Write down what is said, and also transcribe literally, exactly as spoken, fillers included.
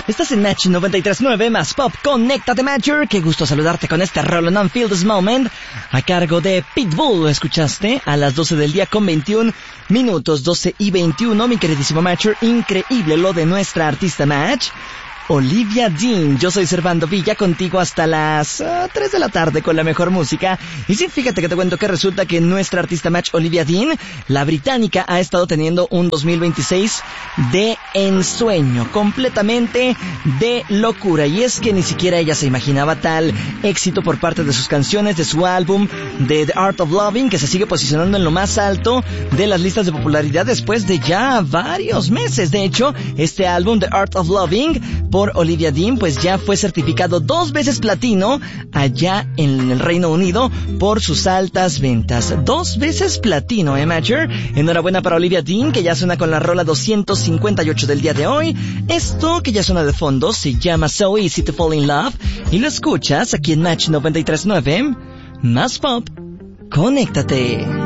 Estás en Match noventa y tres punto nueve más Pop. Conéctate, Matcher. Qué gusto saludarte con este Roll on Feel This Moment a cargo de Pitbull. Escuchaste a las doce del día con veintiún minutos, doce y veintiuno, mi queridísimo Matcher. Increíble lo de nuestra artista Match, Olivia Dean. Yo soy Servando Villa, contigo hasta las uh, tres de la tarde con la mejor música. Y sí, fíjate que te cuento que resulta que nuestra artista Match, Olivia Dean, la británica, ha estado teniendo un dos mil veintiséis de ensueño, completamente de locura. Y es que ni siquiera ella se imaginaba tal éxito por parte de sus canciones, de su álbum, de The Art of Loving, que se sigue posicionando en lo más alto de las listas de popularidad después de ya varios meses. De hecho, este álbum, The Art of Loving, por Olivia Dean, pues ya fue certificado dos veces platino allá en el Reino Unido por sus altas ventas. Dos veces platino, ¿eh, Matcher? Enhorabuena para Olivia Dean, que ya suena con la rola doscientos cincuenta y ocho del día de hoy. Esto que ya suena de fondo se llama So Easy to Fall in Love y lo escuchas aquí en Match noventa y tres punto nueve. Más Pop. Conéctate.